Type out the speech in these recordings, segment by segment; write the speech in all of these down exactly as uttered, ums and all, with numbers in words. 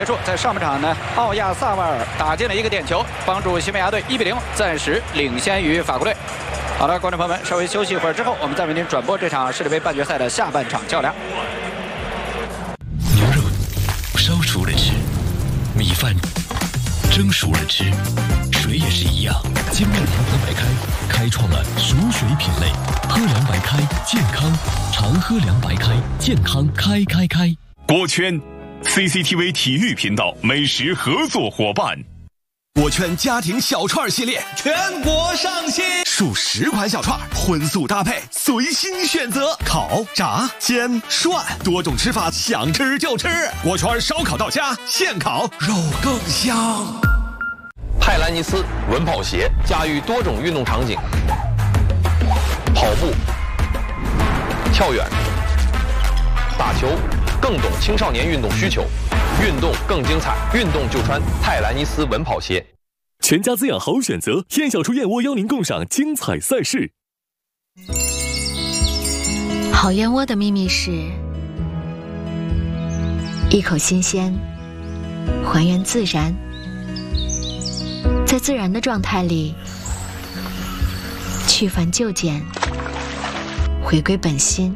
结束，在上半场呢，奥亚萨瓦尔打进了一个点球，帮助西班牙队一比零暂时领先于法国队。好了，观众朋友们，稍微休息一会儿之后，我们再为您转播这场世界杯半决赛的下半场较量。 牛肉烧熟了吃，米饭蒸熟了吃，水也是一样。金麦郎喝白开，开创了熟水品类，喝凉白开，健康，常喝凉白开，健康开开开。 锅圈 C C T V 体育频道美食合作伙伴。 锅圈家庭小串系列全国上新，数十款小串，荤素搭配，随心选择，烤、炸、煎、涮，多种吃法，想吃就吃。锅圈烧烤到家，现烤肉更香。 泰兰尼斯稳跑鞋驾驭多种运动场景，跑步、跳远、打球，更懂青少年运动需求。运动更精彩，运动就穿泰兰尼斯稳跑鞋。 全家滋养好选择，燕小厨燕窝邀您共赏精彩赛事。 好燕窝的秘密是一口新鲜，还原自然，在自然的状态里去繁就简，回归本心，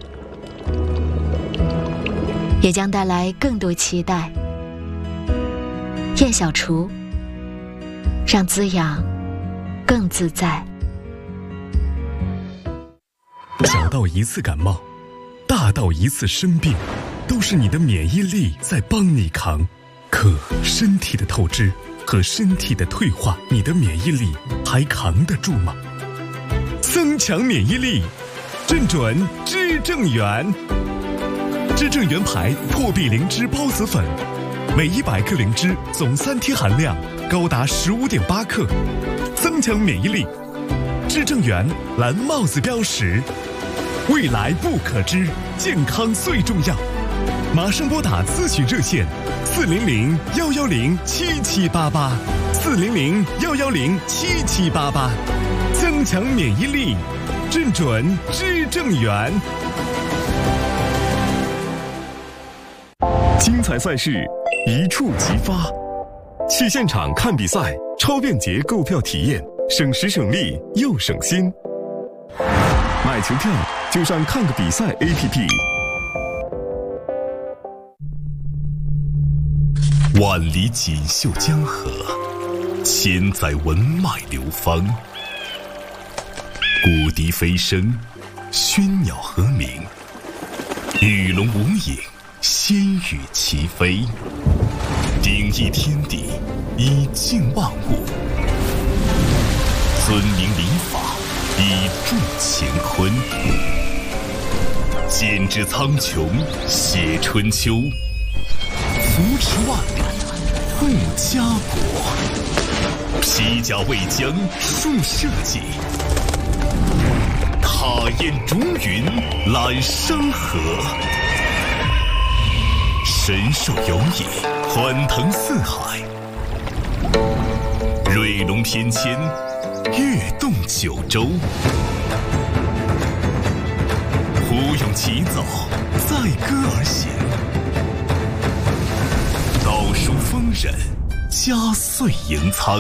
也将带来更多期待。燕小厨，让滋养更自在。 小到一次感冒，大到一次生病，都是你的免疫力在帮你扛。可身体的透支和身体的退化，你的免疫力还扛得住吗？增强免疫力，正准知正元。知正元牌破壁灵芝孢子粉，每一百克灵芝总三贴含量高达十五点八克，增强免疫力。知正元蓝帽子标识，未来不可知，健康最重要。马上拨打咨询热线四零零幺幺零七七八八，四零零幺幺零七七八八，增强免疫力，正准知正元。精彩赛事一触即发，去现场看比赛，超便捷购票体验，省时省力又省心。买球票就上看个比赛 A P P。万里锦绣江河，千载文脉流芳。古笛飞声，喧鸟和鸣，鱼龙无影，仙羽齐飞。顶一天地，以静万物，尊明礼法，以助乾坤。剑指苍穹，写春秋，扶持万里，护家国。披甲为将，树社稷，踏烟逐云，揽山河。神兽游弋，欢腾四海；瑞龙翩跹，跃动九州。虎勇齐走，载歌而行；道书丰稔，家岁盈仓。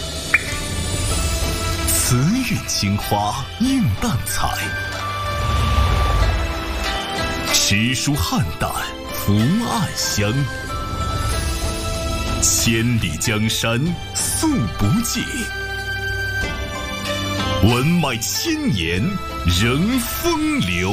慈韵青花，映淡彩；诗书汉淡，福暗香。千里江山素不尽，文脉千年仍风流。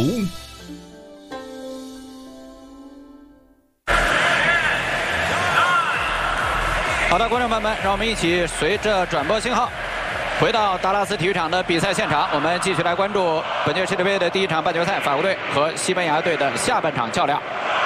好的，观众朋友们，让我们一起随着转播信号回到达拉斯体育场的比赛现场，我们继续来关注本届世界杯的第一场半决赛，法国队和西班牙队的下半场较量。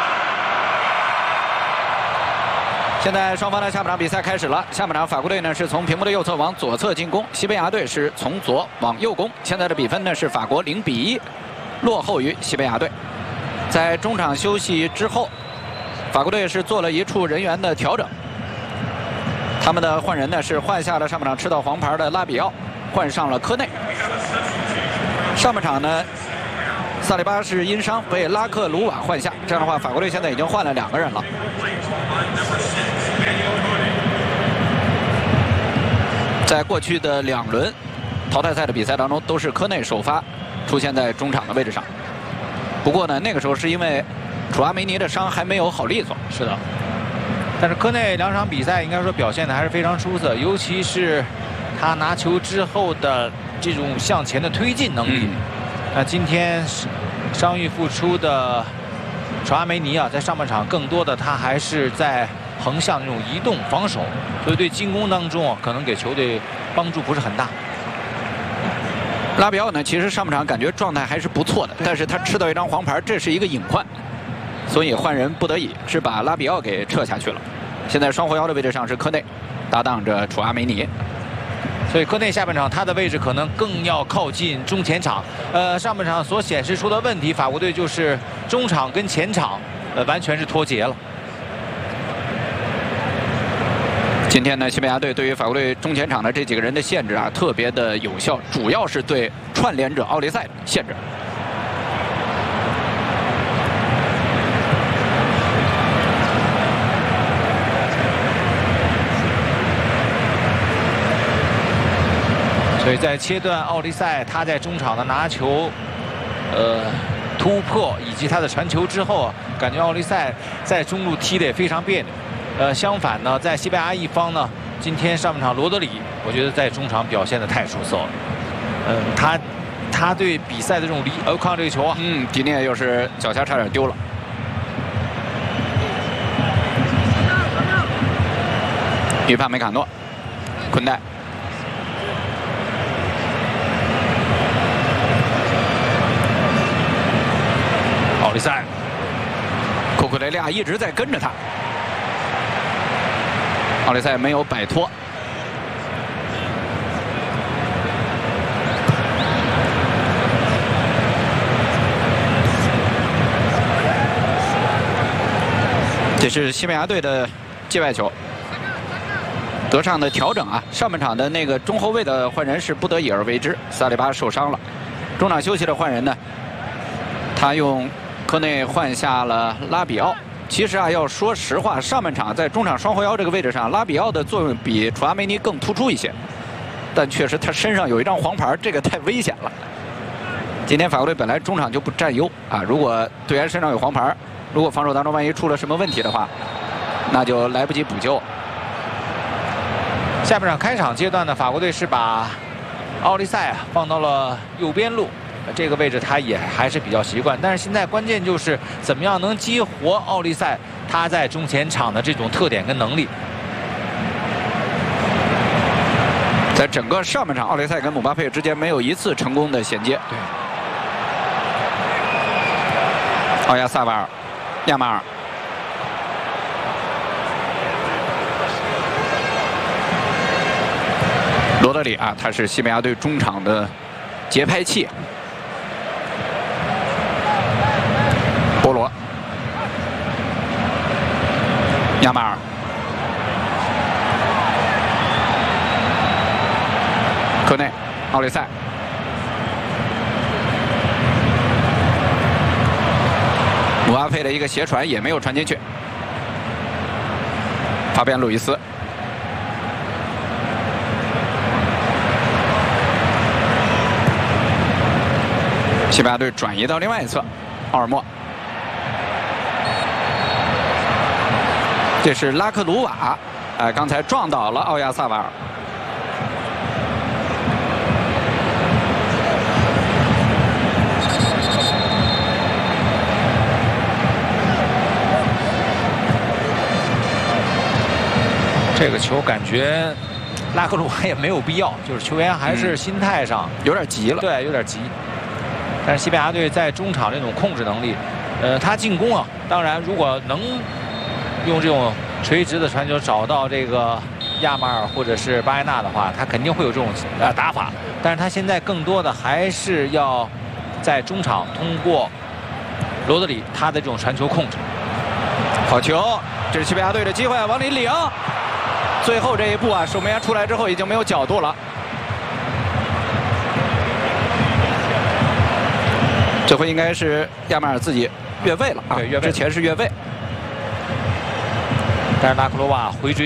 现在双方的下半场比赛开始了。下半场法国队呢是从屏幕的右侧往左侧进攻，西班牙队是从左往右攻。现在的比分呢是法国零比一，落后于西班牙队。在中场休息之后，法国队是做了一处人员的调整。他们的换人呢是换下了上半场吃到黄牌的拉比奥，换上了科内。上半场呢，萨利巴是因伤被拉克鲁瓦换下，这样的话，法国队现在已经换了两个人了。 在过去的两轮淘汰赛的比赛当中，都是科内首发出现在中场的位置上。不过呢，那个时候是因为楚阿梅尼的伤还没有好利索。 是的。但是科内两场比赛应该说表现的还是非常出色，尤其是他拿球之后的这种向前的推进能力。嗯、那今天伤愈复出的楚阿梅尼啊，在上半场更多的他还是在横向那种移动防守，所以对进攻当中啊，可能给球队帮助不是很大。 拉比奥呢，其实上半场感觉状态还是不错的，但是他吃到一张黄牌，这是一个隐患。所以换人不得已是把拉比奥给撤下去了。现在双后腰的位置上是科内，搭档着楚阿梅尼。 所以科内下半场他的位置可能更要靠近中前场。呃，上半场所显示出的问题，法国队就是中场跟前场呃完全是脱节了。 今天呢，西班牙队对于法国队中前场的这几个人的限制啊，特别的有效，主要是对串联者奥利塞的限制。 所以在切断奥利塞他在中场的拿球、呃突破以及他的传球之后啊，感觉奥利塞在中路踢得也非常别扭。呃，相反呢，在西班牙一方呢，今天上半场罗德里，我觉得在中场表现得太出色了。嗯、呃，他他对比赛的这种离呃看这个球啊， 嗯，迪涅又是脚下差点丢了。预判梅卡诺，昆代。 奥利塞， 库库雷利亚一直在跟着他，奥利塞没有摆脱。这是西班牙队的界外球，德尚的调整啊，上半场的那个中后卫的换人是不得已而为之，萨利巴受伤了，中场休息的换人呢，他用科内换下了拉比奥。其实啊，要说实话，上半场在中场双后腰这个位置上，拉比奥的作用比楚阿梅尼更突出一些。但确实他身上有一张黄牌，这个太危险了。今天法国队本来中场就不占优啊，如果队员身上有黄牌，如果防守当中万一出了什么问题的话，那就来不及补救。 下半场开场阶段呢，法国队是把奥利塞啊放到了右边路。这个位置他也还是比较习惯，但是现在关键就是怎么样能激活奥利塞他在中前场的这种特点跟能力。 在整个上半场，奥利塞跟姆巴佩之间没有一次成功的衔接。 对。 奥亚萨瓦尔、亚马尔、罗德里啊，他是西班牙队中场的节拍器。波罗、亚马尔、科内、奥利塞、姆巴佩的一个斜传也没有传进去。法比安·路易斯、西班牙队转移到另外一侧，奥尔莫。这是拉克鲁瓦，呃，刚才撞倒了奥亚萨瓦尔。 这个球感觉拉克鲁瓦也没有必要，就是球员还是心态上、 嗯、有点急了， 对，有点急。但是西班牙队在中场这种控制能力，呃，他进攻啊，当然如果能用这种垂直的传球找到这个亚马尔或者是巴耶纳的话，他肯定会有这种呃打法。但是他现在更多的还是要在中场通过罗德里他的这种传球控制。 好球，这是西班牙队的机会，往里领。最后这一步啊，守门员出来之后已经没有角度了。这回应该是亚马尔自己越位了啊， 对，越位。 之前是越位。 但是拉克罗瓦回追。